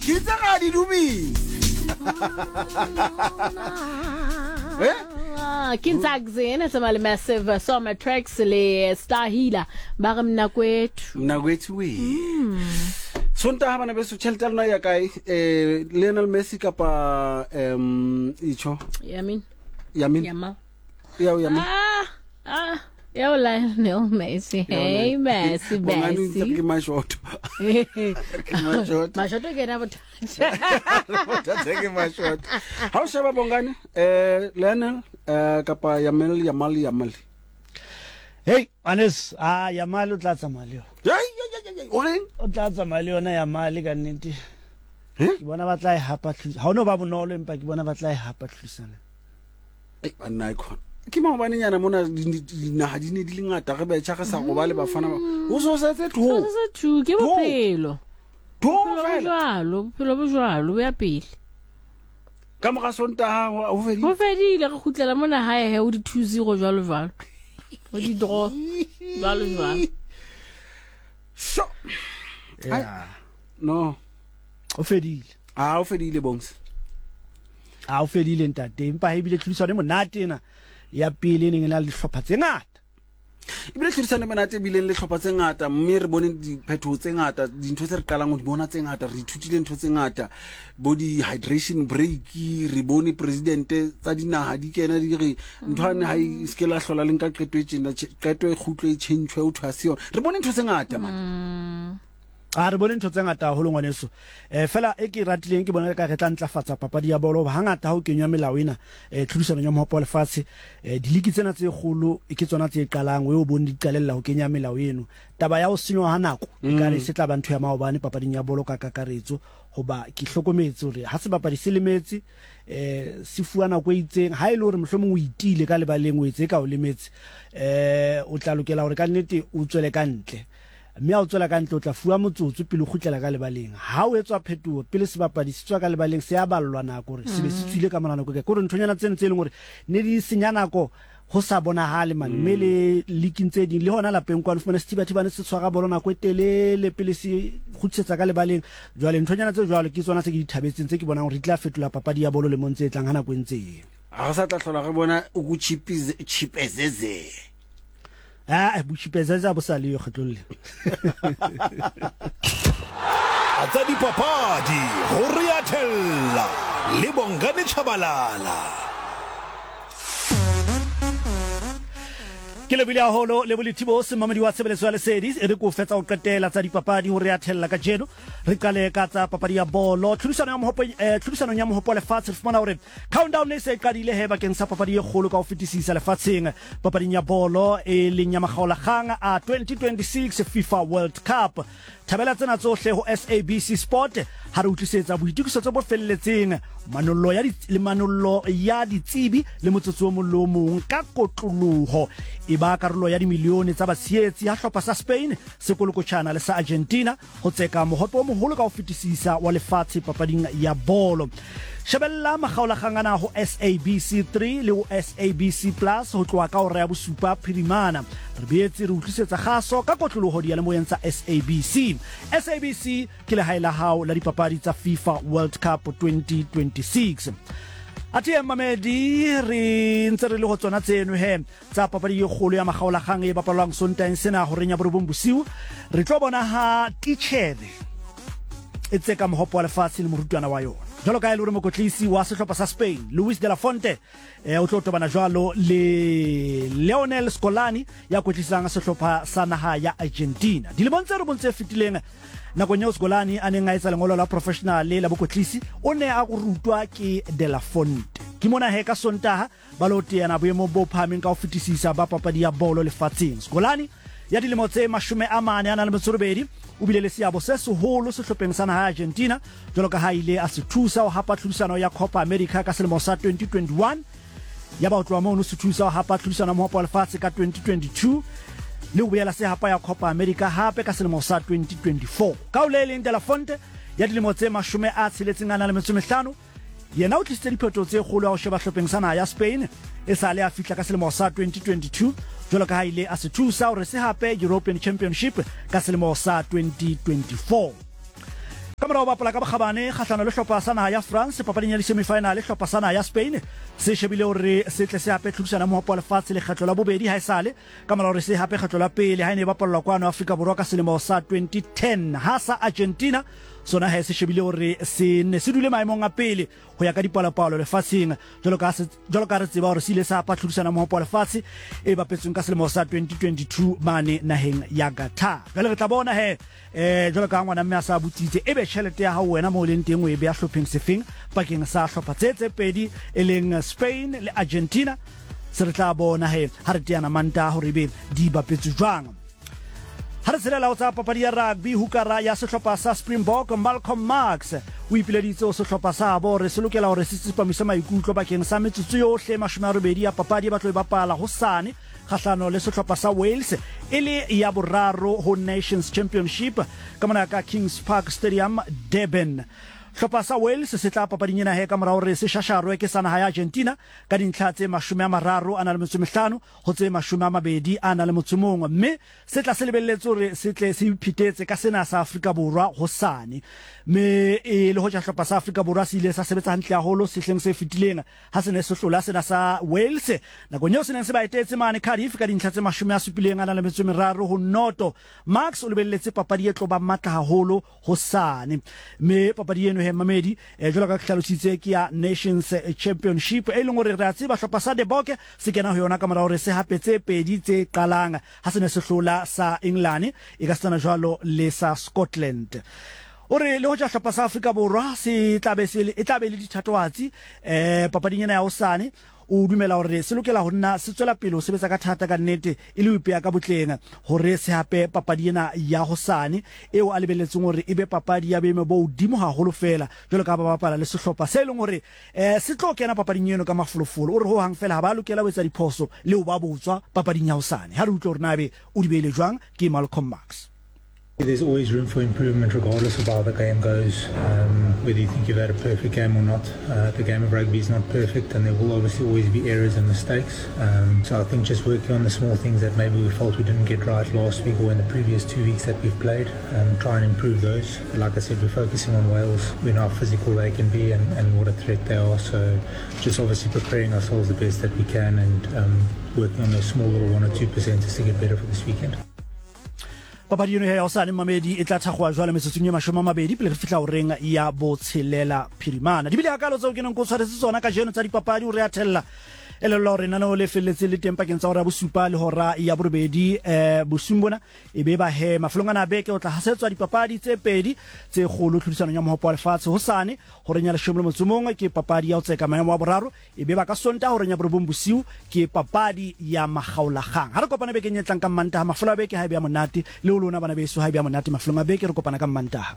Kitsa ga di dumi. Kinzakzene sama le massive summer tracks le Star Healer ba re mna kwethu we. Sonta bana beso tšhelete lona ya kae Lionel Messi kapa icho Yamin Yamal ya Lionel Messi hey Messi ke mashoto mashoto ke na botha ke mashoto ha o sheba bongane Lionel kapa Yamal hey Anes Yamal o tla tsamaya o tla tsamaya yona Yamal ka nnete ke bona ba tla e hapa ha ono ba bonolo empa ke bona ba tla e hapa tlusana bana icon ke mo bana nyana mona dinaga di ne di lengata ge ba tša ga sa go ba le bafana o so setse two ke bophelo bojalo ya pele ka moga Sonta o fedile go khutlela mona hae he o di 2-0 jalo o di draw jalo so no o fedile o fedile bongs o fedile ntate empa ebile tlisane monate ena ya pele ne ngena le hlopha tse ngata ebile tlisane monate bile le hlopha tse ngata mme re bone diphetho tse ngata dintho tse re qalang go di bona tse ngata re ithutile ntho tse ngata bo di hydration break re bone president tsa dinaga di kena di re nthwane ha e skela hlola leng ka qeto e tsena qeto e khutlo e change o thwase yona re bone ntho tse ngata man re bone ntho tse ngata ho lengwaneso fela e ke ratileng ke bona ka re tla ntlafatsa papadi ya bolo ha ngata ha o kenywa melao ena tlhodisano ya mohopo lefatshe diliki tsena tse kgolo ke tsona tse qalang we o bone di qalella ho kenya melao eno taba ya o senywa ha nako ka re se tla ba ntho ya maobane papading ya bolo ka kakaretso hoba ke hlokometse hore ha se bapadi se lemetse se fuwa nako e itseng ha ile hore mohlomong o itile ka lebaleng o etse ka o lemetse o tla lokela hore ka nnete o tswele ka ntle mme a o tswela ka ntle o tla fuwa motsotso pele o khutlela ka lebaleng ha o etswa phetoho pele sebapadi se tswa ka lebaleng se ya ballwa nako re se be se tswile ka mona nako ke gore nthonyana tsene tse leng gore ne di senya nako ho sa bonahale man mme le likintse di le hona lapeng kwa fumana Steve se tshwara bolo nako e telele pele se khutsetsa ka lebaleng jwale nthonyana tse jwalo ke tsona tse ke di thabetseng tse ke bonang hore di tla fetola papadi ya bolo le montse tlang hana go ntse ga sa tla hlola re bona o go chipezeze bushipeza bo sa le yo kgetlolle atsa dipapadi go riathella le Bongane Tshabalala ke le bila holo le bolithibo se mamadi wa tshebeletso ya Lesedi e re go fetsa o qetela tsa dipapadi ho riathella ka jeno re qale ka tsa papadi ya bolo tlhodisano ya mohopo lefatshe re fumana hore countdown e se qadile he bakeng sa papadi e kgolo ka ho fetisisa lefatsheng papading ya bolo e leng ya makgaolakgang a 2026 FIFA World Cup thabela tsena tsohle ho SABC Sport ha re utlisetsa boitikiso tse bo felletseng manollo ya ditsebi le motsotso mo lomong ka kotloloho e ba karolo ya dimilione tsa basietsi ha hlopha sa Spain sekolokotshana le sa Argentina ho tseka mohopo o moholo ka ho fetisisa wa lefatshe papading ya bolo shebella makgaolakgang ho SABC 3 le ho SABC Plus ho tloa ka hora ya bosupa phirimana re beetse re utlisetsa kgaso ka kotloloho di ya le moyeng tsa SABC ke le haela hao la dipapadi tsa FIFA World Cup 2026 Ati mamedi re ntse re le go tsona tseno he tsa papadi e kgolo ya makgaolakgang e bapalwang Sontaeng sena go renya borobong bosiu re tlo bona ha tichere e tseka mohopo wa lefatshe le morutwana wa yona jalo ka ile re mokotlisi wa sehlopha sa Spain Luis de la Fuente o tlo tobana jwalo le Lionel Scolani ya kwetlisang sehlopha sa naha ya Argentina dilemong tse re bontse fitileng nakong ya Scolani a neng a etsa lengolo la professional la bokotlisi o ne a go rutwa ke de la Fuente ke mona he ka Sontaga ba lo teana boemo bo phameng ka ho fetisisa ba papadi ya bolo lefatsheng Scolani ya dilemo tse 40 o bile le seabo se seholo sehlopheng sa naha ya Argentina jalo ka ha ile a se thusa ho hapa tlhodisano ya Copa America ka selemo sa 2021 ya ba o tloa mo no se thusa ho hapa tlhodisano mo lefatshe ka 2022 le ho boela se hapa ya Copa America hape ka selemo sa 2024 ka o le leng de la Fuente ya dilemo tse 65 yena o tlisitse diphetho tse kgolo ho sheba hlopheng sa naha ya Spain e sa le a fitla ka selemo sa 2022 jalo ka ha ile a se thusa hore se hape European Championship ka selemo sa 2024 ka morao bapala ka bokgabane kgahlano le hlopha sa naha ya France papading ya semi-final hlopha sa naha ya Spain se shebile hore se tle se hape tlhodisana mohopo wa lefatshe le kgetlo la bobedi ha esale ka morao re se hape kgetlo la pele ha ene bapallwa kwano Afrika Borwa ka selemo sa 2010 ha sa Argentina sona ha se shebile hore se ne se dule maemong a pele ho ya ka dipalapalo lefatsheng jalo ka re tseba hore se ile sa pa tlhodisana mohopo wa lefatshe e bapetsweng ka selemo sa 2022 mane naheng ya Qatar jalo re tla bona jalo ka ngwana mme a sa butitse ebe tšhelete ya hao wena mo leng teng o e be ya hlopheng sefeng pakeng sa hlopha tse pedi e leng Spain le Argentina se re tla bona ha re teana manta hore be di bapetswe jwang ha re tsela la tsa papadi ya rugby hukara ya sehlopha sa Springbok Malcolm Marx o ipileditse o sehlopha sa bo re se lokela hore se tsepamisa maikutlo bakeng sa metsotso yohle 20 ya papadi ba tlo e bapala hosane kgahlano le sehlopha sa Wales ele ya boraro ho Nations Championship ka mona ka Kings Park Stadium Durban hlopha sa Wales se tla papading ena he ka morao re se shasharwe ke sa naha ya Argentina ka dintlha tse 30 ana le 15 ho tse 20 ana le motsomong mme se tla se lebelletse hore se tle se iphitetse ka sena sa Afrika Borwa hosane me le ho ja hlopha sa Afrika Borwa se ile sa sebetsa hantle haholo sehleng se fitileng ha se ne se hlola sena sa Wales nakong eo se neng se ba etetse mane Cardiff ka dintlha tse 70 ana le 30 ho noto Max o lebelletse papadi e tlo ba matla haholo hosane me papadi eno he mamedi jwalo ka hlalositse ke ya Nations Championship e leng hore re a tseba hlopha sa De Bock se kena ho yona ka morao re se hapetse pedi tse qalang ha se ne se hlola sa England e ka tsana jwalo le sa Scotland ore le ho ja hlopha sa Afrika Borwa se tlabe le dithatwatsi papading ena ya hosane o dumela hore se lokela ho nna se tswela pele ho sebetsa ka thata ka nnete e le upeya ka botleng hore se hape papadi ena ya hosane eo a lebelletseng hore ebe papadi ya boemo bo hodimo haholo fela jwalo ka ba bapala le sehlopha se leng hore se tlo kena papading eno ka mafolofolo ore ho hang fela ha ba lokela ho etsa diphoso le ho ba botswa papading ya hosane ha re utlwa hore nabe o di beile jwang ke Malcolm Marx. There's always room for improvement regardless of how the game goes, whether you think you've had a perfect game or not. The game of rugby is not perfect and there will obviously always be errors and mistakes. So I think just working on the small things that maybe we felt we didn't get right last week or in the previous 2 weeks that we've played, try and improve those. Like I said, we're focusing on Wales. We know how physical they can be and what a threat they are. So just obviously preparing ourselves the best that we can and working on those small little 1 or 2% just to get better for this weekend. Papadi eno ya hosane mamedi e tla thagwa jwale metsotsong ya 20 pele re fitla ho reng ya botshelela phirimana di bile akalo tseo ke neng go tshwaretse tsona ka jeno tsa dipapadi o re a thella ele lo re nana o le felletse le tempa ke ntsa hora bosupa le hora ya borobedi bosumbona e be ba he maflongana beke o tla hasetswa dipapadi tse pedi tse kgolo tlhodisano ya mohopo wa lefatshe hosane hore nya le shomlo motsomong ke papadi ya o tseka maemo wa boraro e be ba ka sonta hore nya borobong bosiu ke papadi ya magaulagang ha re kopana beke nyetlang ka Mantaha maflola beke ha e be ya monate le o lona bana beso ha e be ya monate maflonga beke re kopana ka Mantaha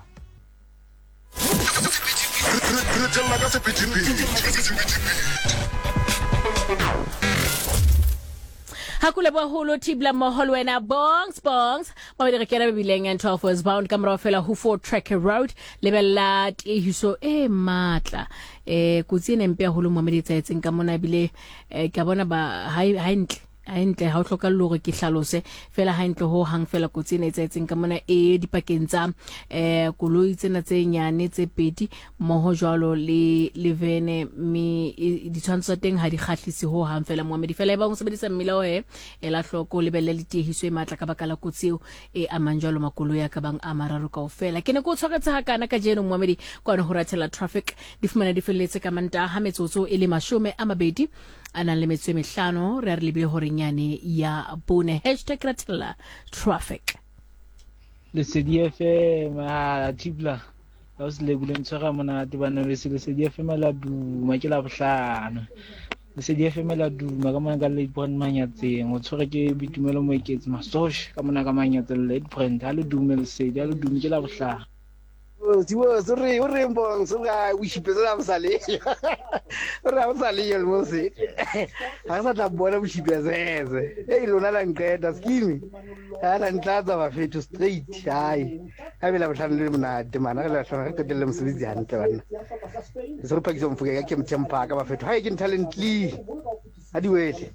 Hakule baholo tibla moholo wena bongs mabedi re kena bebileng and 12 was bound kamera fela ho for Tracker Road lebella hiso e matla kutsi ne mpe holo momedi tsaetseng ka mona bile ka bona ba haintle ha o hloka le hore ke hlalose fela haintle ho hang fela kutsi ne tsaetseng ka mona dipakeng tsa koloi tsena tse nyane tse pedi moho jwalo le vene mi di tshwantsho teng ha di khahlisi ho hang fela Mohammed fela ba go sebedisa mmila la hloko lebelle le tehiso e matla ka bakala kutsio amanjalo makoloi ya ka bang amararo kaofela ke ne go tshwakatsa ha kana ka jeno Mohammed kwa no ho rathela traffic di fumana di felletse ka Mantaha metsotso e le 20 ana le metse mehlano re re lebile hore nyane ya bone #ratela traffic le CDF ma tibla ba se le buleng tsara mona di bana le CDF la du ma ke la bohlano le CDF la du ma ka mona ka le bon manyatseng o tshwere ke bitumelo mo eketse masosh ka mona ka manyatseng le brand ha le dumel se di ha le dumi ke la bohlano sorry mbong so ga o shipetsa msale re a msale yo mo se ha sa tla bona o shipetseze lona la ngqeda skimi ha la ntlatsa ba fethu straight hai ha bela botlhano le monate mana re la tlhana ka tele mosebetsi hantle bana se re pakisa mfuka ka ke mthempa ka ba fethu ha ke talently ha di wele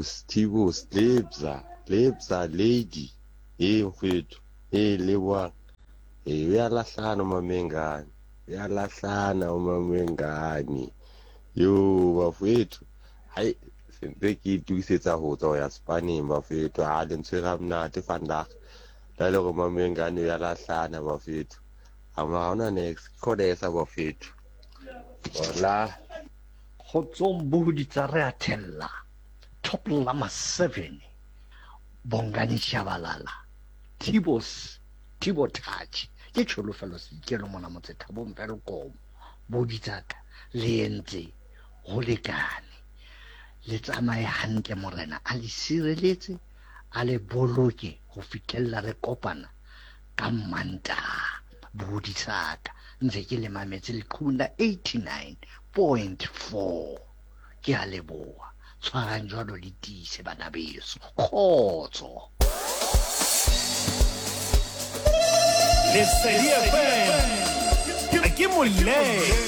Tibos lebza lady fethu lewa uyalahlana umamengane uyalahlana umamengane yo bafethu hayi sente ke itukisetsa ho tswa ya Spaneng bafethu a le ntshega mnate vandag la le go mamengane uyalahlana bafethu ama next khodesa bafethu la khotsong bohudi tsa re athella top lama 7 Bongani Shabalala Tibo Touch ke tsholofelo se ikelo mona motse Thabo Mvelkom bodi tsaka le entse go lekane le tsamaye hantle morena a le sireletse a le boloke go fitlhella re kopana ka Manta bodi tsaka ntse ke le mametse le khunda 89.4 ke a leboa tshwarang jwalo le tise bana beso khotso Lesedi FM ke moleng